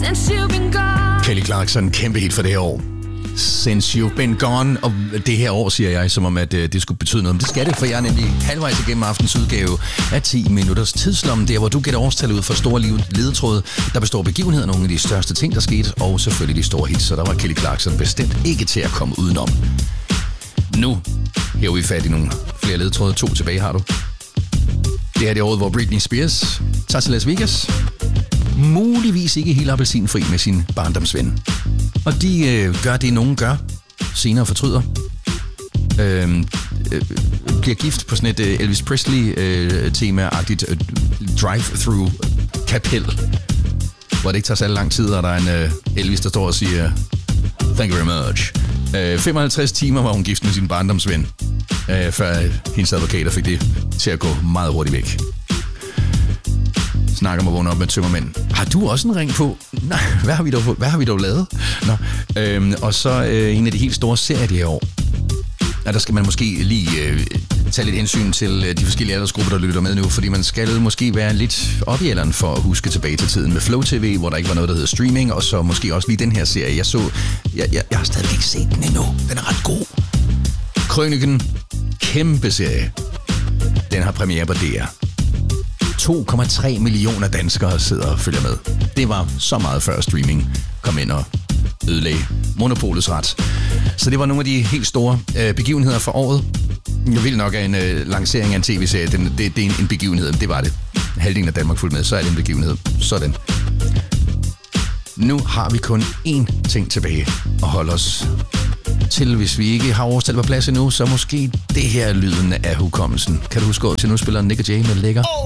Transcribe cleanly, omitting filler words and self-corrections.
Kelly Clarkson, kæmpe hit for det her år. Since You've Been Gone. Og det her år, siger jeg, som om at det skulle betyde noget. Men det skal det, for jeg er nemlig halvvejs igennem aftens udgave af 10 minutters tidslomme. Der, hvor du gætter årstallet ud for store ledetråde, der består begivenheder, nogle af de største ting, der skete, og selvfølgelig de store hits. Så der var Kelly Clarkson bestemt ikke til at komme udenom. Nu hæver vi fat i nogle flere ledetråde. 2 tilbage har du. Det her er det år, hvor Britney Spears tager til Las Vegas. Muligvis ikke helt appelsinfri med sin barndomsven. Og de gør det, nogen gør. Senere fortryder. Bliver gift på sådan et Elvis Presley-tema-agtigt drive-through kapel. Hvor det ikke tager så lang tid, og der er en Elvis, der står og siger thank you very much. 55 timer var hun gift med sin barndomsven, før hendes advokater fik det til at gå meget hurtigt væk. Snakker om at vågne op med tømmermænd. Har du også en ring på? Nej, hvad har vi dog lavet? Nå. Og så en af de helt store serier det her år. Ja, der skal man måske lige tage lidt hensyn til de forskellige aldersgrupper, der lytter med nu, fordi man skal måske være lidt op i alderen for at huske tilbage til tiden med Flow TV, hvor der ikke var noget, der hedder streaming, og så måske også lige den her serie. Jeg har stadig ikke set den endnu. Den er ret god. Krøniken, kæmpe serie. Den har premiere på DR. 2,3 millioner danskere sidder og følger med. Det var så meget før streaming kom ind og ødelagde monopolets ret. Så det var nogle af de helt store begivenheder for året. Jeg vil nok have en lancering af en tv-serie. Det er en begivenhed. Det var det. Halvdelen af Danmark fulgte med, så er det en begivenhed. Sådan. Nu har vi kun én ting tilbage at holde os til. Hvis vi ikke har overstillet på plads endnu, så måske det her lyden af hukommelsen. Kan du huske til, nu spiller Nick og Jay med Lækker?